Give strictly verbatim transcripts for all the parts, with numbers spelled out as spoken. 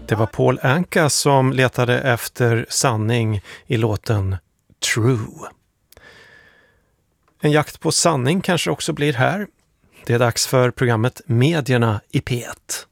Det var Paul Anka som letade efter sanning i låten True. En jakt på sanning kanske också blir här. Det är dags för programmet Medierna i P ett.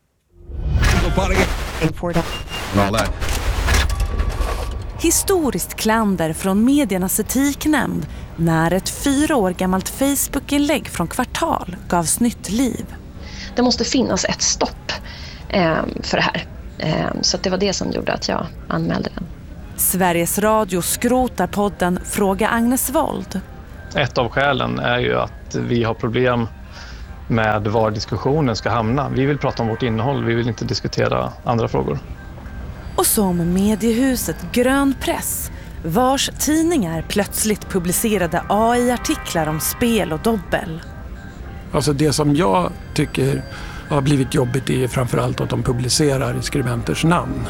Historiskt klander från Mediernas etiknämnd när ett fyra år gammalt Facebook-inlägg från Kvartal gavs nytt liv. Det måste finnas ett stopp eh, för det här. Eh, så det var det som gjorde att jag anmälde den. Sveriges Radio skrotar podden Fråga Agnes Wold. Ett av skälen är ju att vi har problem med var diskussionen ska hamna. Vi vill prata om vårt innehåll, vi vill inte diskutera andra frågor. Och som mediehuset Grön Press, vars tidningar plötsligt publicerade A I-artiklar om spel och dobbel. Alltså det som jag tycker har blivit jobbigt är framförallt att de publicerar skribenters namn.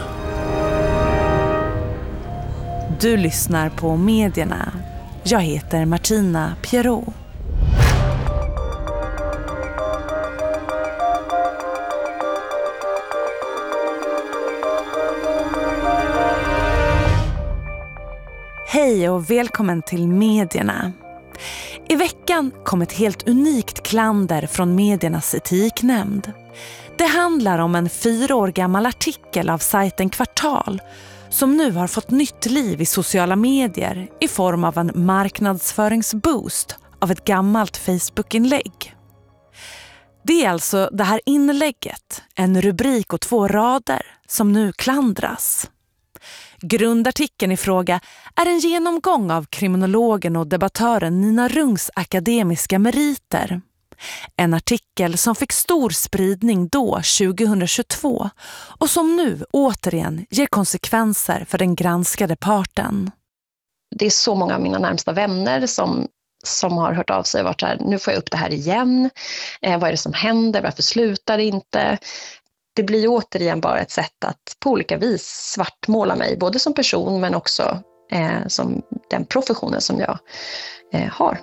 Du lyssnar på Medierna. Jag heter Martina Pierrot. Hej och välkommen till Medierna. I veckan kom ett helt unikt klander från Mediernas etiknämnd. Det handlar om en fyra år gammal artikel av sajten Kvartal som nu har fått nytt liv i sociala medier i form av en marknadsföringsboost av ett gammalt Facebook-inlägg. Det är alltså det här inlägget, en rubrik och två rader, som nu klandras. Grundartikeln i fråga är en genomgång av kriminologen och debattören Nina Rungs akademiska meriter. En artikel som fick stor spridning då tjugohundratjugotvå och som nu återigen ger konsekvenser för den granskade parten. Det är så många av mina närmsta vänner som, som har hört av sig och varit så här, nu får jag upp det här igen. Eh, vad är det som händer? Varför slutar det inte? Det blir återigen bara ett sätt att på olika vis svartmåla mig, både som person men också eh, som den professionen som jag eh, har.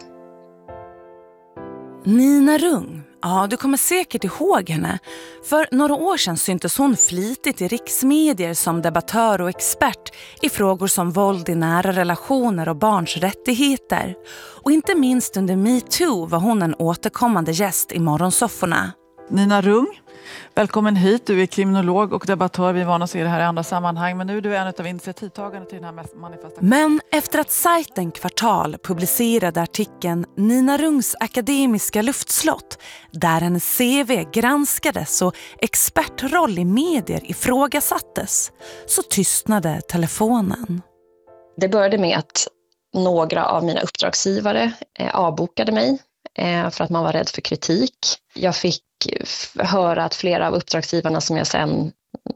Nina Rung, ja du kommer säkert ihåg henne. För några år sedan syntes hon flitigt i riksmedier som debattör och expert i frågor som våld i nära relationer och barns rättigheter. Och inte minst under MeToo var hon en återkommande gäst i morgonsofforna. Nina Rung, välkommen hit. Du är kriminolog och debattör. Vi är vana att se det här i andra sammanhang. Men nu är du en av initiativtagarna till den här manifestationen. Men efter att sajten Kvartal publicerade artikeln Nina Rungs akademiska luftslott, där hennes C V granskades och expertroll i medier ifrågasattes, så tystnade telefonen. Det började med att några av mina uppdragsgivare eh, avbokade mig eh, för att man var rädd för kritik. Jag fick höra att flera av uppdragsgivarna som jag sen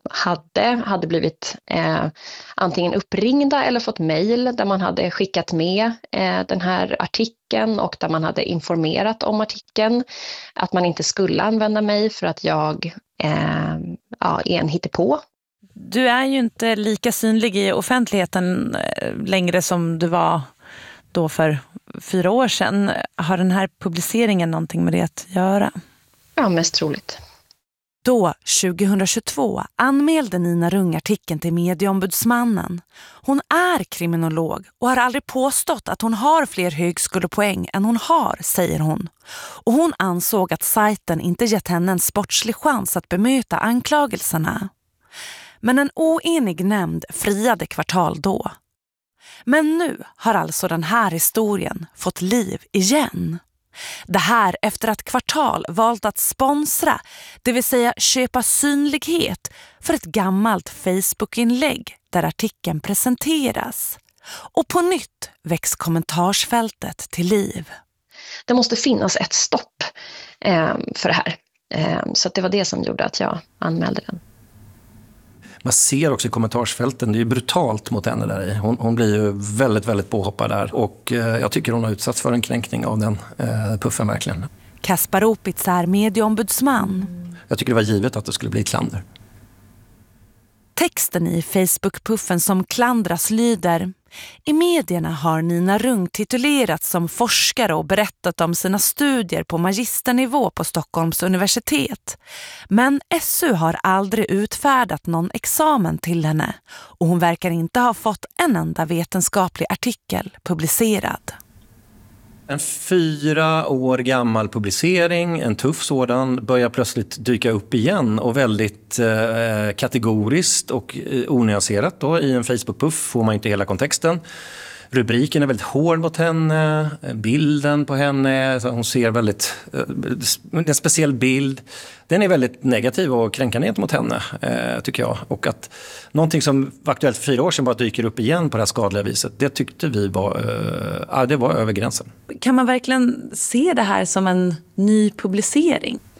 hade hade blivit eh, antingen uppringda eller fått mejl där man hade skickat med eh, den här artikeln och där man hade informerat om artikeln, att man inte skulle använda mig för att jag eh, ja, är en hittepå. Du är ju inte lika synlig i offentligheten längre som du var då för fyra år sedan. Har den här publiceringen någonting med det att göra? Ja, mest troligt. Då, tjugohundratjugotvå, anmälde Nina Rung artikeln till medieombudsmannen. Hon är kriminolog och har aldrig påstått att hon har fler högskolepoäng än hon har, säger hon. Och hon ansåg att sajten inte gett henne en sportslig chans att bemöta anklagelserna. Men en oenig nämnd friade Kvartal då. Men nu har alltså den här historien fått liv igen. Det här efter att Kvartal valt att sponsra, det vill säga köpa synlighet för ett gammalt Facebook-inlägg där artikeln presenteras. Och på nytt väcks kommentarsfältet till liv. Det måste finnas ett stopp eh, för det här. Eh, så det var det som gjorde att jag anmälde den. Man ser också i kommentarsfälten, det är ju brutalt mot henne där i. Hon, hon blir ju väldigt, väldigt påhoppad där. Och eh, jag tycker hon har utsatts för en kränkning av den eh, puffen verkligen. Kaspar Opitz är medieombudsman. Jag tycker det var givet att det skulle bli klander. Texten i Facebook-puffen som klandras lyder: I medierna har Nina Rung titulerats som forskare och berättat om sina studier på magisternivå på Stockholms universitet. Men S U har aldrig utfärdat någon examen till henne och hon verkar inte ha fått en enda vetenskaplig artikel publicerad. En fyra år gammal publicering, en tuff sådan, börjar plötsligt dyka upp igen och väldigt eh, kategoriskt och eh, onyanserat då. I en Facebook-puff får man inte hela kontexten. Rubriken är väldigt hård mot henne, bilden på henne, hon ser väldigt, en speciell bild. Den är väldigt negativ och kränkande mot henne, tycker jag. Och att någonting som var aktuellt för fyra år sedan bara dyker upp igen på det här skadliga viset, det tyckte vi var, ja, det var över gränsen. Kan man verkligen se det här som en ny publicering?